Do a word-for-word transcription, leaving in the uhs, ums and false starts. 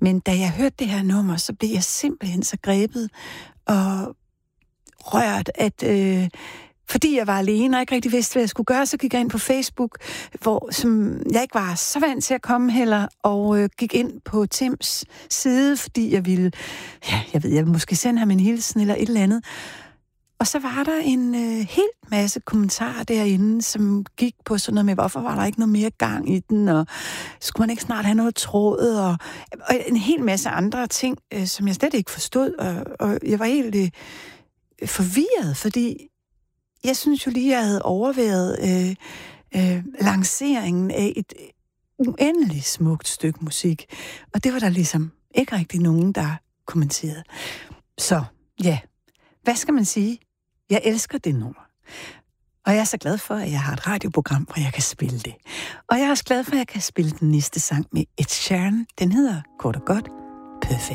Men da jeg hørte det her nummer, så blev jeg simpelthen så grebet og rørt, at øh, fordi jeg var alene og ikke rigtig vidste, hvad jeg skulle gøre, så gik jeg ind på Facebook, hvor som jeg ikke var så vant til at komme heller, og øh, gik ind på Tims side, fordi jeg ville, ja, jeg ved, jeg ville måske sende ham en hilsen eller et eller andet. Og så var der en øh, helt masse kommentarer derinde, som gik på sådan noget med, hvorfor var der ikke noget mere gang i den, og skulle man ikke snart have noget tråd, og, og en hel masse andre ting, øh, som jeg slet ikke forstod, og, og jeg var helt øh, forvirret, fordi jeg synes jo lige, jeg havde overværet øh, øh, lanceringen af et uendeligt smukt stykke musik, og det var der ligesom ikke rigtig nogen, der kommenterede. Så ja, hvad skal man sige? Jeg elsker det nummer. Og jeg er så glad for, at jeg har et radioprogram, hvor jeg kan spille det. Og jeg er også glad for, at jeg kan spille den næste sang med Ed Sheeran. Den hedder kort og godt Perfect.